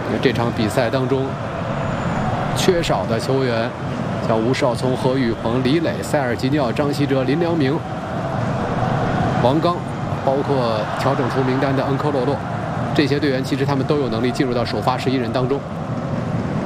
这场比赛当中缺少的球员，像吴少聪、何宇鹏、李磊、塞尔吉尼奥、张稀哲、林良铭、王刚，包括调整出名单的恩科洛洛，这些队员其实他们都有能力进入到首发11人当中。